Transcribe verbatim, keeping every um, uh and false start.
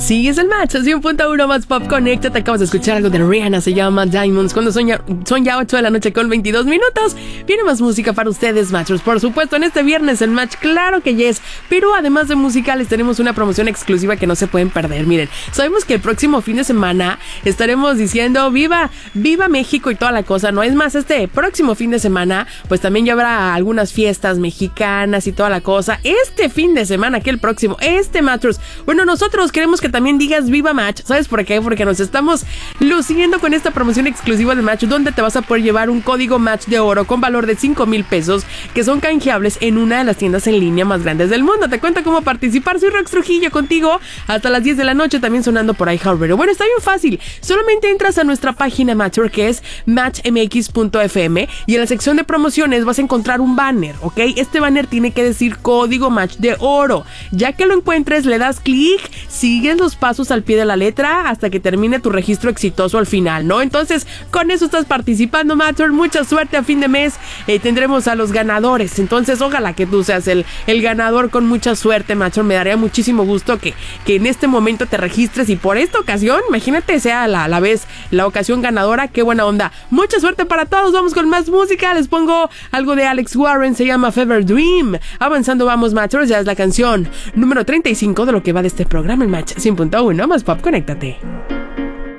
Sí, es el match, cien punto uno más Pop Connecta. Te acabas de escuchar algo de Rihanna, se llama Diamonds. Cuando son ya, son ya ocho de la noche con veintidós minutos. Viene más música para ustedes, matchers. Por supuesto, en este viernes el match, claro que yes. Pero además de música, les tenemos una promoción exclusiva que no se pueden perder. Miren, sabemos que el próximo fin de semana estaremos diciendo viva, viva México y toda la cosa, ¿no? Es más, este próximo fin de semana, pues también ya habrá algunas fiestas mexicanas y toda la cosa. Este fin de semana, que el próximo, este matchers. Bueno, nosotros queremos que también digas viva Match. ¿Sabes por qué? Porque nos estamos luciendo con esta promoción exclusiva de Match, donde te vas a poder llevar un código Match de oro con valor de cinco mil pesos que son canjeables en una de las tiendas en línea más grandes del mundo. Te cuento cómo participar. Soy Rox Trujillo contigo hasta las diez de la noche, también sonando por iHeartRadio. Bueno, está bien fácil. Solamente entras a nuestra página Matcher, que es match m x punto f m, y en la sección de promociones vas a encontrar un banner, ¿ok? Este banner tiene que decir código Match de oro. Ya que lo encuentres, le das clic, sigues los pasos al pie de la letra hasta que termine tu registro exitoso al final, ¿no? Entonces, con eso estás participando, Matcher. Mucha suerte a fin de mes. Eh, tendremos a los ganadores. Entonces, ojalá que tú seas el, el ganador con mucha suerte, Matcher. Me daría muchísimo gusto que, que en este momento te registres y por esta ocasión, imagínate, sea la, la vez, la ocasión ganadora. Qué buena onda. Mucha suerte para todos. Vamos con más música. Les pongo algo de Alex Warren. Se llama Fever Dream. Avanzando vamos, Matcher. Ya es la canción número treinta y cinco de lo que va de este programa, el Match cien punto uno más Pop. Conéctate.